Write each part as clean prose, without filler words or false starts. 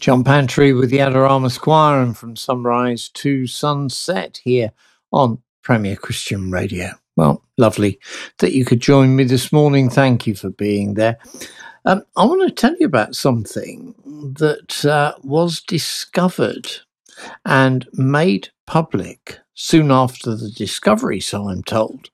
John Pantry with the Adorama Choir and from sunrise to sunset here on Premier Christian Radio. Well, lovely that you could join me this morning. Thank you for being there. I want to tell you about something that was discovered and made public soon after the discovery, so I'm told,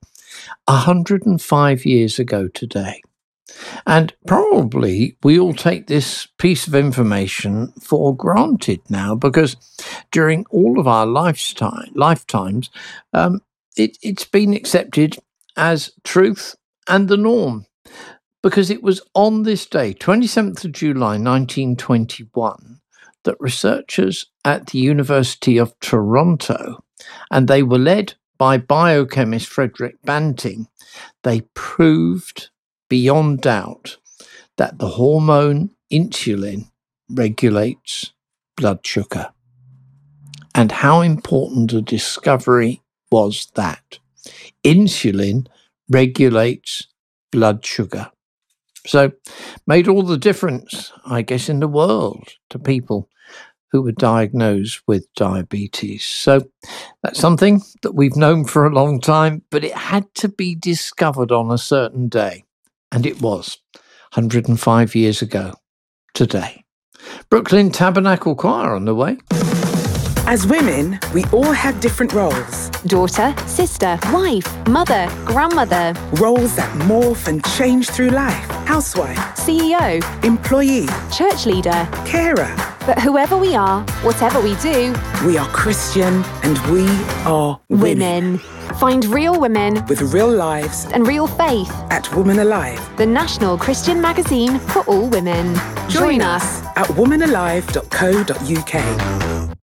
105 years ago today. And probably we all take this piece of information for granted now because during all of our lifetimes, it's been accepted as truth and the norm. Because it was on this day, 27th of July 1921, that researchers at the University of Toronto, and they were led by biochemist Frederick Banting, they proved beyond doubt that the hormone insulin regulates blood sugar. And how important a discovery was that? Insulin regulates blood sugar. So made all the difference, I guess, in the world to people who were diagnosed with diabetes. So that's something that we've known for a long time, but it had to be discovered on a certain day. And it was 105 years ago today. Brooklyn Tabernacle Choir on the way. As women, we all have different roles. Daughter, sister, wife, mother, grandmother. Roles that morph and change through life. Housewife, CEO, employee, church leader, carer. But whoever we are, whatever we do, we are Christian and we are women. Find real women with real lives and real faith at Woman Alive, the national Christian magazine for all women. Join us at womanalive.co.uk.